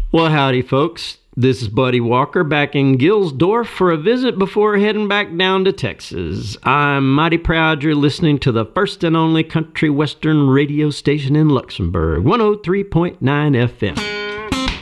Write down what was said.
Well, howdy, folks. This is Buddy Walker back in Gilsdorf for a visit before heading back down to Texas. I'm mighty proud you're listening to the first and only country western radio station in Luxembourg, 103.9 FM.